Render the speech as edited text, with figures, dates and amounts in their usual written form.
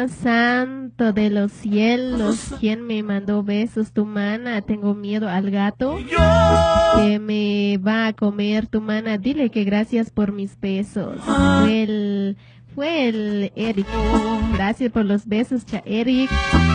Dios santo de los cielos, ¿quién me mandó besos? Tu mana, tengo miedo al gato que me va a comer. Tu mana, dile que gracias por mis besos. Fue el Eric. Gracias por los besos, Eric.